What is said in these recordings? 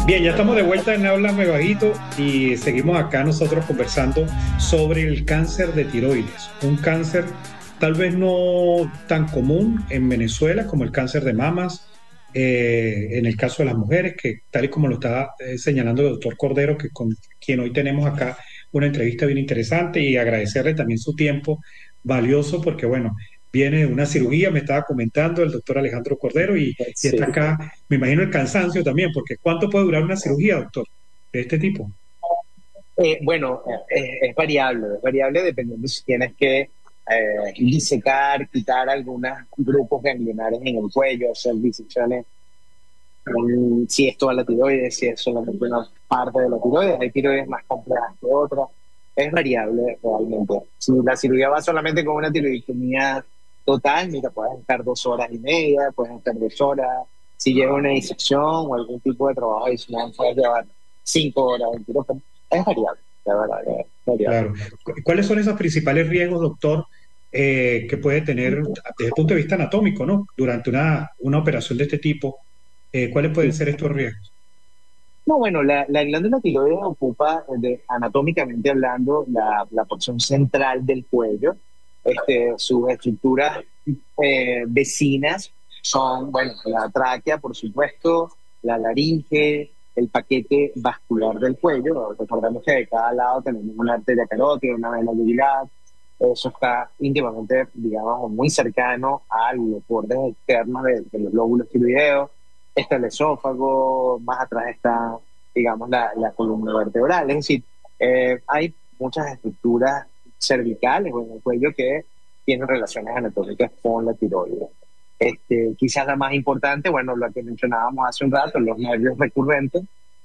Bien, ya estamos de vuelta en Háblame Bajito y seguimos acá nosotros conversando sobre el cáncer de tiroides, un cáncer tal vez no tan común en Venezuela como el cáncer de mamas, en el caso de las mujeres, que tal y como lo está señalando el doctor Cordero, que con quien hoy tenemos acá una entrevista bien interesante y agradecerle también su tiempo valioso porque bueno, viene de una cirugía, me estaba comentando el doctor Alejandro Cordero y Sí. está acá. Me imagino el cansancio también, porque ¿cuánto puede durar una cirugía, doctor, de este tipo? Bueno, es variable, dependiendo si tienes que disecar, quitar algunos grupos ganglionares en el cuello, hacer disecciones, si es toda la tiroides, si es solamente una parte de la tiroides, hay tiroides más complejas que otras, es variable realmente. Si la cirugía va solamente con una tiroidectomía total, mira, puedes estar 2 horas y media, puedes estar 2 horas. Si lleva una disección o algún tipo de trabajo adicional, puedes llevar 5 horas en quirófano. Es variable, la verdad, es variable. Claro. ¿Cuáles son esos principales riesgos, doctor, que puede tener desde el punto de vista anatómico, ¿no? Durante una operación de este tipo, ¿cuáles pueden ser estos riesgos? No, bueno, la glándula tiroides ocupa, anatómicamente hablando, la porción central del cuello. Sus estructuras vecinas son, bueno, la tráquea, por supuesto, la laringe, el paquete vascular del cuello. Recordemos que de cada lado tenemos una arteria carótida, una vena yugular. Eso está íntimamente, digamos, muy cercano a los bordes externos de los lóbulos tiroideos. Está el esófago, más atrás está, digamos, la columna vertebral. Es decir, hay muchas estructuras cervicales o en el cuello que tienen relaciones anatómicas con la tiroides. Quizás la más importante, bueno, lo que mencionábamos hace un rato, los nervios recurrentes,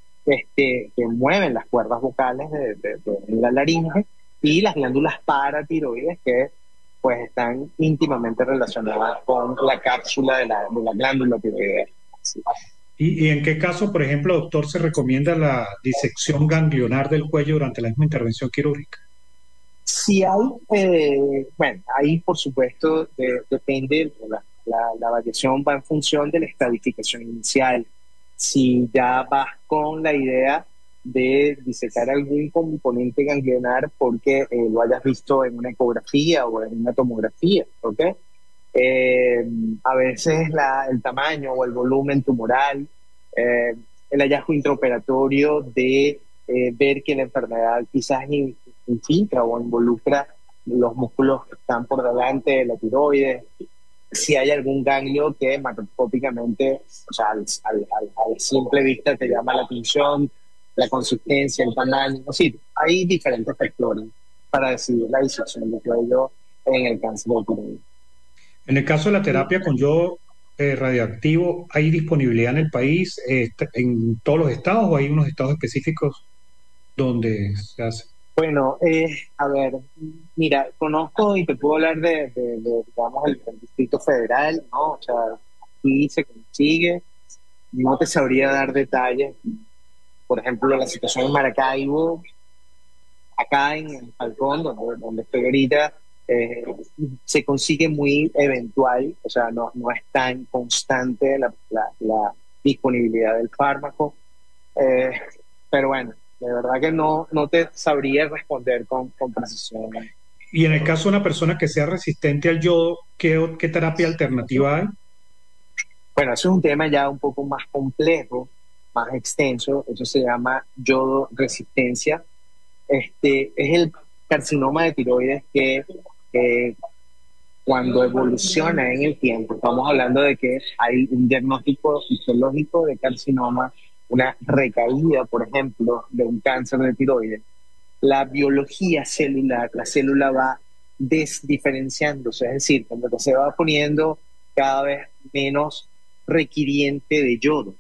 que mueven las cuerdas vocales de la laringe, y las glándulas paratiroides que pues están íntimamente relacionadas con la cápsula de la glándula tiroidea. Sí. ¿Y en qué caso, por ejemplo, doctor, se recomienda la disección ganglionar del cuello durante la misma intervención quirúrgica? Si hay, bueno, ahí por supuesto depende, la variación va en función de la estadificación inicial. Si ya vas con la idea de disecar algún componente ganglionar porque lo hayas visto en una ecografía o en una tomografía, ¿ok? Eh, a veces el tamaño o el volumen tumoral, eh, el hallazgo intraoperatorio de ver que la enfermedad quizás infiltra o involucra los músculos que están por delante de la tiroides, si hay algún ganglio que macroscópicamente, o sea, al simple vista te llama la atención, la consistencia, el tamaño, sí, hay diferentes factores para decidir la disección de cuello en el cáncer de tiroides. En el caso de la terapia con yodo radioactivo, ¿hay disponibilidad en el país, en todos los estados o hay unos estados específicos donde se hace? Bueno, a ver, mira, conozco y te puedo hablar digamos, el Distrito Federal, ¿no? O sea, aquí se consigue, no te sabría dar detalles. Por ejemplo, la situación en Maracaibo, acá en Falcón, donde estoy ahorita, eh, se consigue muy eventual, o sea, no es tan constante la disponibilidad del fármaco. Eh, pero bueno, de verdad que no te sabría responder con precisión. Y en el caso de una persona que sea resistente al yodo, ¿qué terapia alternativa hay? Bueno, eso es un tema ya un poco más complejo, más extenso. Eso se llama yodo resistencia. Es el carcinoma de tiroides que eh, cuando evoluciona en el tiempo, estamos hablando de que hay un diagnóstico histológico de carcinoma, una recaída, por ejemplo, de un cáncer de tiroides. La biología celular, la célula va desdiferenciándose, es decir, cuando se va poniendo cada vez menos requiriente de yodo.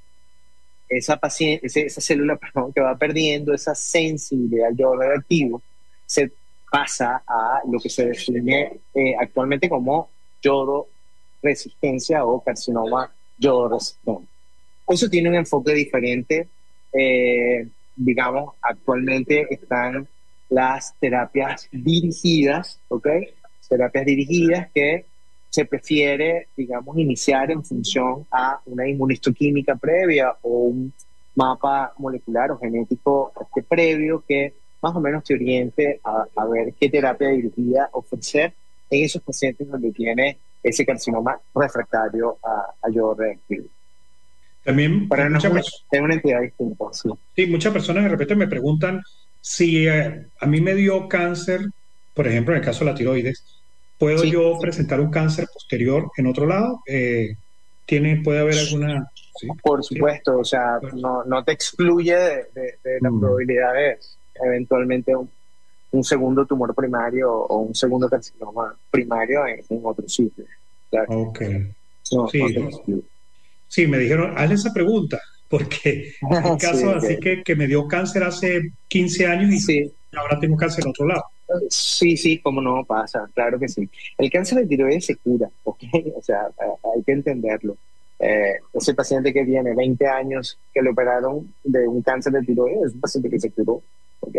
Esa célula, perdón, que va perdiendo esa sensibilidad al yodo radioactivo, se pasa a lo que se define actualmente como yodo resistencia o carcinoma yodo resistente. Eso tiene un enfoque diferente. Digamos, actualmente están las terapias dirigidas, ¿ok? Terapias dirigidas que se prefiere, digamos, iniciar en función a una inmunistoquímica previa o un mapa molecular o genético previo que más o menos te oriente a ver qué terapia dirigida ofrecer en esos pacientes donde tiene ese carcinoma refractario a yodo reactivo. También Pero no muchas personas. es una entidad distinta, sí. Sí, muchas personas de repente me preguntan si a mí me dio cáncer, por ejemplo, en el caso de la tiroides, ¿puedo Sí, yo presentar un cáncer posterior en otro lado? ¿Puede haber alguna? Sí, por sí. supuesto, o sea, Bueno. no te excluye de la Mm, probabilidad de eventualmente un segundo tumor primario o un segundo carcinoma primario en otro sitio. Claro, ok. no Sí, te excluye. sí, me dijeron, hazle esa pregunta, porque hay casos Sí, así que me dio cáncer hace 15 años y sí, ahora tengo cáncer en otro lado. sí, sí, cómo no pasa, claro que sí. El cáncer de tiroides se cura, ¿ok? O sea, hay que entenderlo. Ese paciente que tiene 20 años que le operaron de un cáncer de tiroides es un paciente que se curó, ¿ok?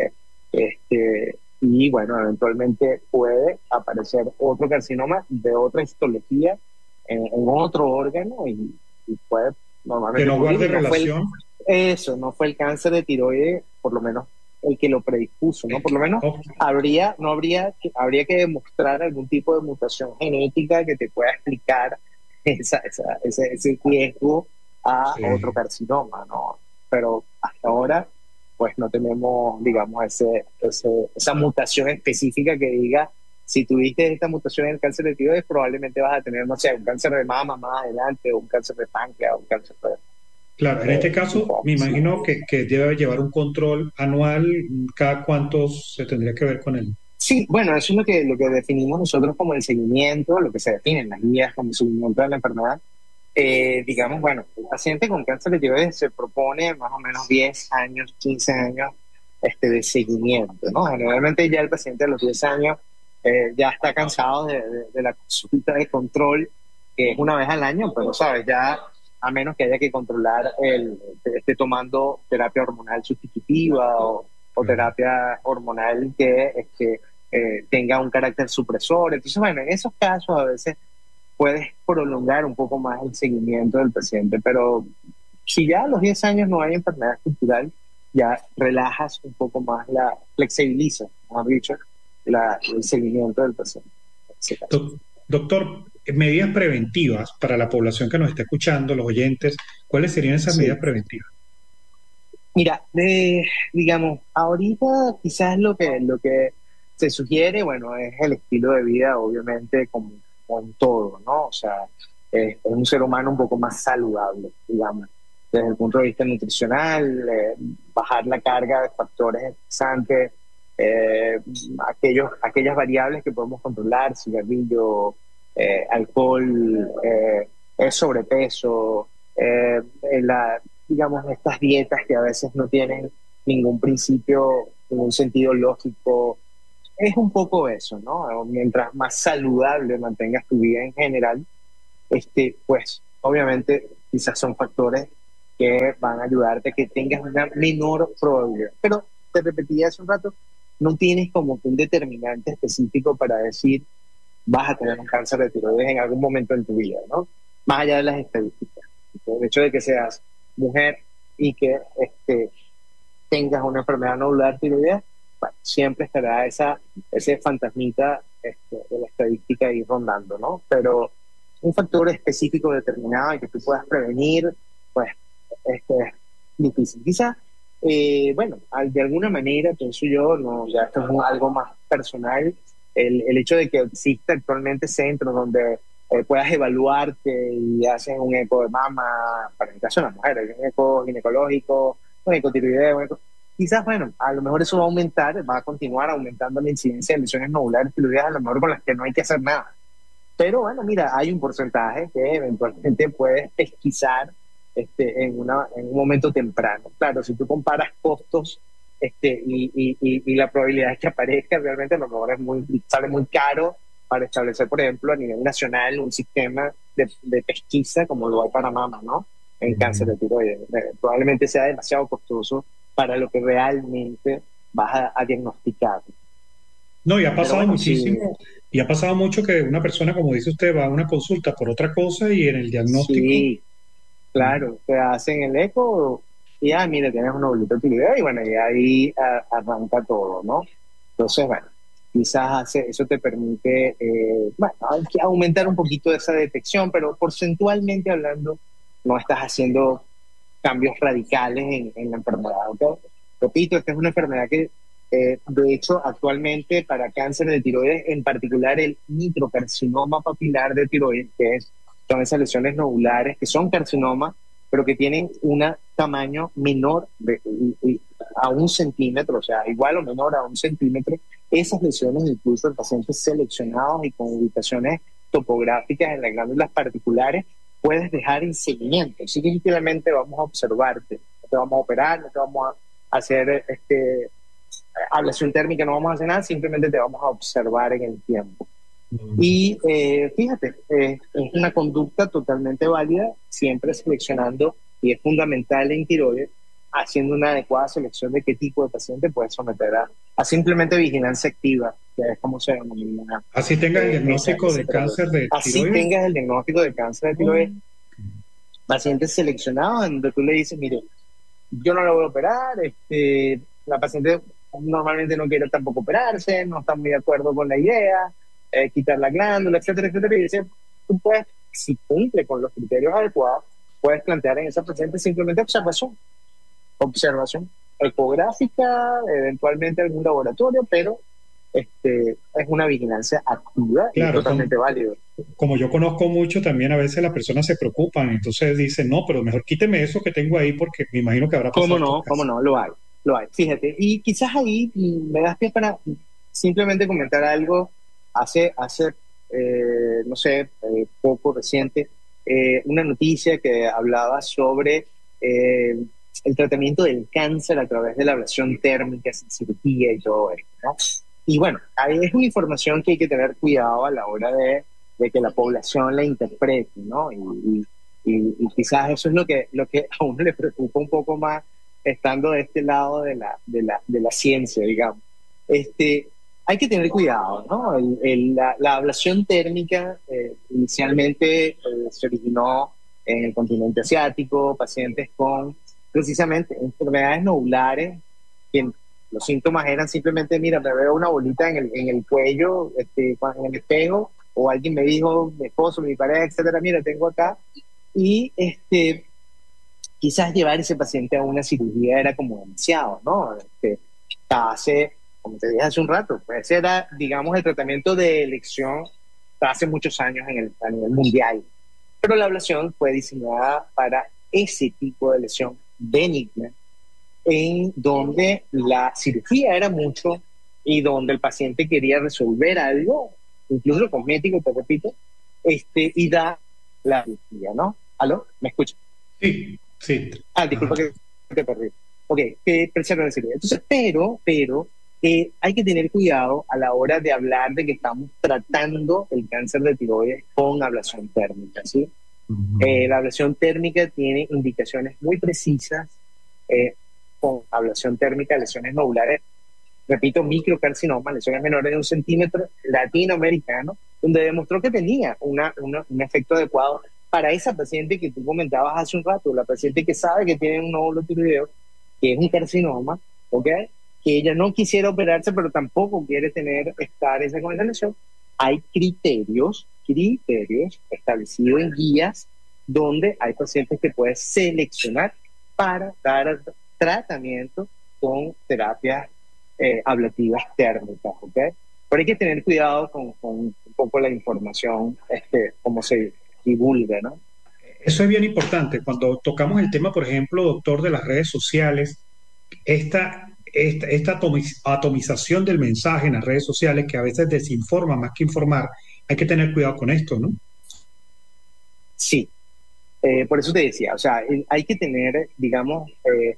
Y bueno, eventualmente puede aparecer otro carcinoma de otra histología en otro órgano y puede Que normalmente no ocurrir. guarde Y no fue relación. no fue el cáncer de tiroides, por lo menos el que lo predispuso, ¿no? Por lo menos Oh, habría que demostrar algún tipo de mutación genética que te pueda explicar ese riesgo a otro sí. carcinoma, ¿no? Pero hasta ahora, pues no tenemos, digamos, esa mutación específica que diga, si tuviste esta mutación en el cáncer de tiroides, probablemente vas a tener, no sé, un cáncer de mama más adelante, o un cáncer de páncreas, o un cáncer Claro, en este de caso me sí. imagino que debe llevar un control anual, cada cuántos se tendría que ver con él. Sí, bueno, eso es lo que definimos nosotros como el seguimiento, lo que se define en las guías como seguimiento de la enfermedad. Digamos, bueno, el paciente con cáncer de tiroides se propone más o menos 10 años, 15 años de seguimiento, ¿no? Generalmente ya el paciente a los 10 años ya está cansado de la consulta de control, que es una vez al año, pero, ¿sabes? Ya a menos que haya que controlar esté tomando terapia hormonal sustitutiva o Claro. terapia hormonal que tenga un carácter supresor. Entonces, bueno, en esos casos a veces puedes prolongar un poco más el seguimiento del paciente, pero si ya a los 10 años no hay enfermedad estructural, ya relajas un poco más, flexibiliza, mejor dicho, el seguimiento del paciente. En ese caso. Doctor, medidas preventivas para la población que nos está escuchando, los oyentes, ¿cuáles serían esas medidas Sí. preventivas? Mira, digamos, ahorita quizás lo que se sugiere, bueno, es el estilo de vida, obviamente, con todo, ¿no? O sea, es un ser humano un poco más saludable, digamos, desde el punto de vista nutricional, bajar la carga de factores estresantes, eh, aquellas variables que podemos controlar, cigarrillo, alcohol, sobrepeso, la digamos, estas dietas que a veces no tienen ningún principio, ningún sentido lógico. Es un poco eso, ¿no? Mientras más saludable mantengas tu vida en general, pues obviamente quizás son factores que van a ayudarte a que tengas una menor probabilidad. Pero te repetí hace un rato, no tienes como que un determinante específico para decir vas a tener un cáncer de tiroides en algún momento en tu vida, ¿no? Más allá de las estadísticas. El hecho de que seas mujer y que tengas una enfermedad nodular tiroidea, bueno, siempre estará ese fantasmita de la estadística ahí rondando, ¿no? Pero un factor específico determinado y que tú puedas prevenir, pues es difícil. Quizás, bueno, de alguna manera, pienso yo, no, ya esto es algo más personal, el hecho de que exista actualmente centros donde puedas evaluarte y hacen un eco de mama, para el caso de las mujeres, un eco ginecológico, un eco tiroideo, quizás, bueno, a lo mejor eso va a aumentar, va a continuar aumentando la incidencia de lesiones nodulares tiroideas, a lo mejor con las que no hay que hacer nada. Pero bueno, mira, hay un porcentaje que eventualmente puedes pesquisar en un momento temprano. Claro, si tú comparas costos y la probabilidad de que aparezca, realmente a lo mejor sale muy caro para establecer, por ejemplo, a nivel nacional un sistema de pesquisa como lo hay para mama, ¿no? En cáncer de tiroides. Probablemente sea demasiado costoso para lo que realmente vas a diagnosticar. No, y ha Pero pasado bueno, sí, muchísimo, y ha pasado mucho que una persona, como dice usted, va a una consulta por otra cosa y en el diagnóstico, sí, claro, te hacen el eco y mira, tienes un ovulito tiroideo y bueno, y ahí arranca todo, ¿no? Entonces, bueno, quizás eso te permite, bueno, hay que aumentar un poquito esa detección, pero porcentualmente hablando, no estás haciendo cambios radicales en la enfermedad, ¿ok? Repito, esta es una enfermedad que, de hecho, actualmente para cáncer de tiroides, en particular el microcarcinoma papilar de tiroides, son esas lesiones nodulares que son carcinomas, pero que tienen un tamaño menor a 1 centímetro, o sea, igual o menor a 1 centímetro. Esas lesiones, incluso en pacientes seleccionados y con ubicaciones topográficas en las glándulas particulares, puedes dejar en seguimiento. Sí que simplemente vamos a observarte, no te vamos a operar, no te vamos a hacer ablación térmica, no vamos a hacer nada, simplemente te vamos a observar en el tiempo. Y fíjate, es una conducta totalmente válida, siempre seleccionando, y es fundamental en tiroides, haciendo una adecuada selección de qué tipo de paciente puedes someter a simplemente vigilancia activa, que es como se denomina Así tengas el diagnóstico ese de cáncer tratamiento. de Así tiroides. tengas el diagnóstico de cáncer de Oh, tiroides, pacientes seleccionados, en donde tú le dices, mire, yo no lo voy a operar, la paciente normalmente no quiere tampoco operarse, no está muy de acuerdo con la idea, quitar la glándula, etcétera, etcétera, y dice, tú puedes, si cumple con los criterios adecuados, puedes plantear en esa paciente simplemente observación ecográfica, eventualmente algún laboratorio, pero es una vigilancia activa y es claro, totalmente válido. como yo conozco mucho, también a veces las personas se preocupan, entonces dicen, no, pero mejor quíteme eso que tengo ahí porque me imagino que habrá pasado ¿Cómo otros no? ¿Cómo casos. no? Lo hay. Fíjate, y quizás ahí me das pie para simplemente comentar algo hace no sé, poco reciente, una noticia que hablaba sobre eh, el tratamiento del cáncer a través de la ablación térmica sin cirugía y todo esto, ¿no? Y bueno, ahí es una información que hay que tener cuidado a la hora de que la población la interprete, ¿no? Y quizás eso es lo que a uno le preocupa un poco más estando de este lado de la ciencia, digamos. Este, hay que tener cuidado, ¿no? La ablación térmica inicialmente se originó en el continente asiático, pacientes con precisamente enfermedades nodulares, que los síntomas eran simplemente, mira, me veo una bolita en el cuello, en el espejo, o alguien me dijo, mi esposo, mi pareja, etcétera, mira, tengo acá, y quizás llevar ese paciente a una cirugía era como demasiado, ¿no? Hace, como te dije hace un rato, pues ese era, digamos, el tratamiento de elección hace muchos años a nivel mundial. Pero la ablación fue diseñada para ese tipo de lesión benigna, en donde la cirugía era mucho y donde el paciente quería resolver algo, incluso cosmético, te repito, y da la cirugía, ¿no? ¿Aló? ¿Me escuchas? Sí, sí. Disculpa Ajá. que te perdí. Ok, prefiero decir. Entonces, pero hay que tener cuidado a la hora de hablar de que estamos tratando el cáncer de tiroides con ablación térmica, ¿sí? La ablación térmica tiene indicaciones muy precisas eh, con ablación térmica, lesiones nodulares, repito, microcarcinoma, lesiones menores de 1 centímetro, latinoamericano, donde demostró que tenía un efecto adecuado para esa paciente que tú comentabas hace un rato, la paciente que sabe que tiene un nódulo tiroideo, que es un carcinoma, ¿ok? Que ella no quisiera operarse, pero tampoco quiere estar esa con esa lesión. Hay criterios establecidos en guías donde hay pacientes que puedes seleccionar para dar tratamiento con terapias ablativas térmicas, ¿ok? Pero hay que tener cuidado con un poco la información, cómo se divulga, ¿no? Eso es bien importante. Cuando tocamos el tema, por ejemplo, doctor, de las redes sociales, esta atomización del mensaje en las redes sociales, que a veces desinforma más que informar, hay que tener cuidado con esto, ¿no? Sí, por eso te decía, o sea, hay que tener, digamos,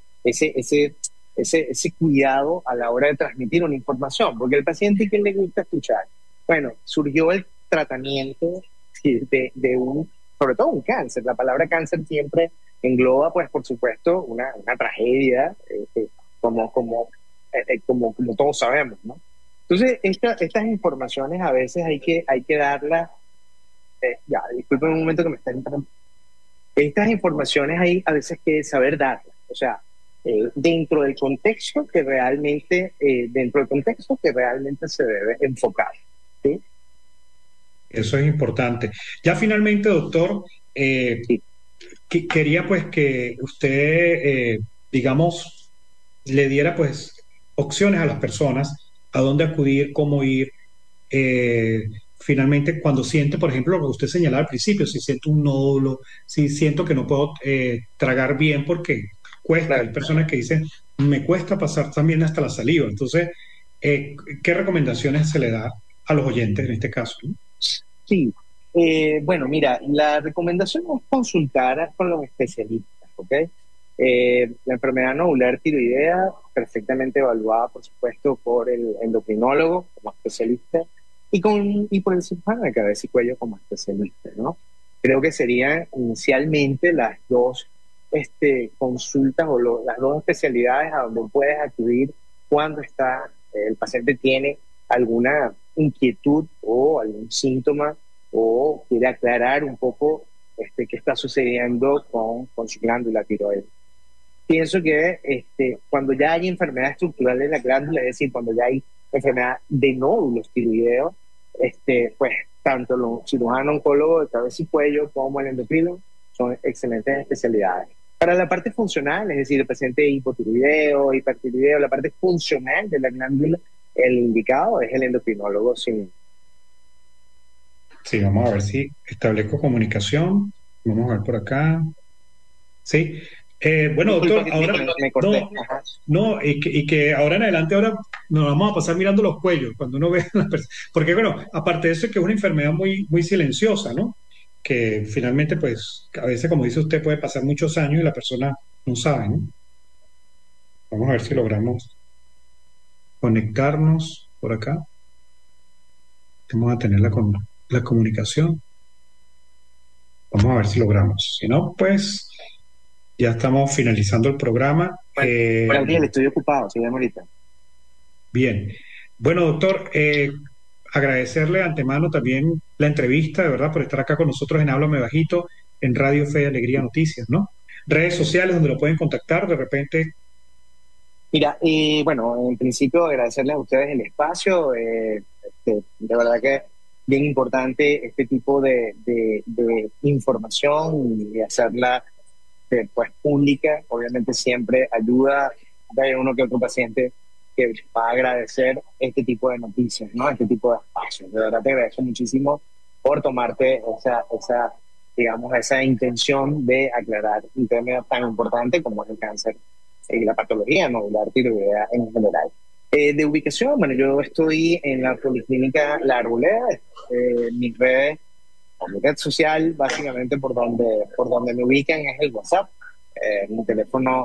ese cuidado a la hora de transmitir una información, porque al paciente que le gusta escuchar, bueno, surgió el tratamiento sí, sobre todo un cáncer. La palabra cáncer siempre engloba, pues, por supuesto, una tragedia, como todos sabemos, ¿no? Entonces, estas informaciones a veces hay que darlas, ya, disculpen un momento que me está entrando. Estas informaciones hay a veces que saber darlas. O sea, dentro del contexto que realmente, se debe enfocar. ¿Sí? Eso es importante. Ya finalmente, doctor, Sí. quería pues que usted, digamos, le diera pues opciones a las personas a dónde acudir, cómo ir. Finalmente, cuando siente, por ejemplo, lo que usted señalaba al principio, si siento un nódulo, si siento que no puedo tragar bien porque cuesta. Hay Claro. personas que dicen, me cuesta pasar también hasta la saliva. Entonces, ¿qué recomendaciones se le da a los oyentes en este caso, ¿no? Sí, bueno, mira, la recomendación es consultar con los especialistas, ¿ok? La enfermedad nodular tiroidea, perfectamente evaluada, por supuesto, por el endocrinólogo como especialista y por el cirujano de cabeza y cuello como especialista, ¿no? Creo que serían inicialmente las dos consultas o las dos especialidades a donde puedes acudir cuando el paciente tiene alguna inquietud o algún síntoma o quiere aclarar un poco qué está sucediendo con su glándula tiroides. Pienso que cuando ya hay enfermedad estructural de la glándula, es decir, cuando ya hay enfermedad de nódulos tiroideos, pues tanto los cirujanos oncólogos de cabeza y cuello como el endocrino son excelentes especialidades. Para la parte funcional, es decir, el paciente hipotiroideo, hipertiroideo, la parte funcional de la glándula, el indicado es el endocrinólogo. Sí. Sí, vamos a ver si establezco comunicación. Vamos a ver por acá. Sí. Bueno, Disculpa doctor, que ahora me corté. no, Ajá. no, y que ahora en adelante ahora nos vamos a pasar mirando los cuellos cuando uno ve a las personas. Porque bueno, aparte de eso es que es una enfermedad muy, muy silenciosa, ¿no? Que finalmente, pues, a veces, como dice usted, puede pasar muchos años y la persona no sabe, ¿no? Vamos a ver si logramos conectarnos por acá. Vamos a tener la comunicación. Vamos a ver si logramos. Si no, pues ya estamos finalizando el programa. Bueno, Gabriel, estoy ocupado, sí, ahorita. Bien. Bueno, doctor, agradecerle de antemano también la entrevista, de verdad, por estar acá con nosotros en Háblame Bajito, en Radio Fe y Alegría Noticias, ¿no? Redes sociales donde lo pueden contactar, de repente. Mira, bueno, en principio agradecerles a ustedes el espacio. De verdad que bien importante este tipo de información y hacerla pues pública. Obviamente siempre ayuda. Hay uno que otro paciente que va a agradecer este tipo de noticias, ¿no? Este tipo de espacios. De verdad te agradezco muchísimo por tomarte digamos, esa intención de aclarar un tema tan importante como es el cáncer y la patología nodular tiroidea en general. De ubicación, bueno, yo estoy en la Policlínica La Arboleda. Mi red social, básicamente por donde me ubican, es el WhatsApp. Mi teléfono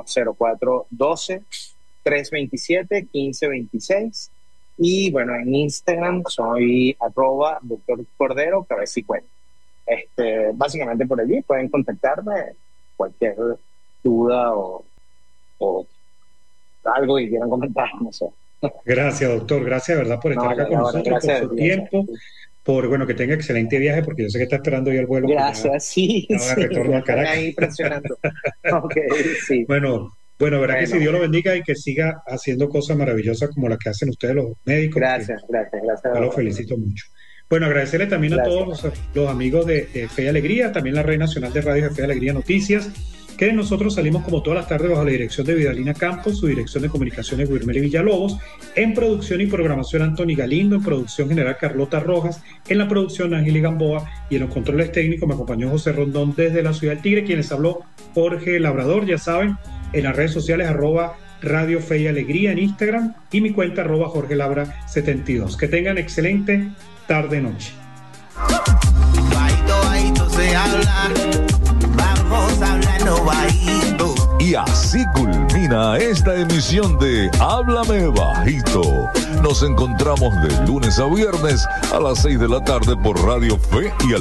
0412-327-1526. Y bueno, en Instagram soy @Dr. Cordero Cabeza y Cuello. Básicamente por allí pueden contactarme cualquier duda o algo que quieran comentar, no sé. Gracias, doctor. Gracias, de verdad, por estar acá con nosotros, por su tiempo, por, bueno, que tenga excelente viaje, porque yo sé que está esperando ya el vuelo. Gracias, sí, de retorno a están Caracas. ahí presionando. Ok, sí. Bueno, verdad que si Dios lo bendiga y que siga haciendo cosas maravillosas como las que hacen ustedes los médicos. Gracias. Yo los felicito mucho. Bueno, agradecerle también a todos los amigos de Fe y Alegría, también la Red Nacional de Radio de Fe y Alegría Noticias, que nosotros salimos como todas las tardes bajo la dirección de Vidalina Campos, su dirección de comunicaciones Guillermo Villalobos, en producción y programación Anthony Galindo, en producción general Carlota Rojas, en la producción Ángel Gamboa y en los controles técnicos me acompañó José Rondón desde la Ciudad del Tigre, quienes habló Jorge Labrador, ya saben, en las redes sociales @Radio Fe y Alegría en Instagram y mi cuenta @Jorge Labra 72. Que tengan excelente tarde-noche. Bajito, bajito se habla. Vamos hablando bajito. Y así culmina esta emisión de Háblame Bajito. Nos encontramos de lunes a viernes a las 6 de la tarde por Radio Fe y Alegría.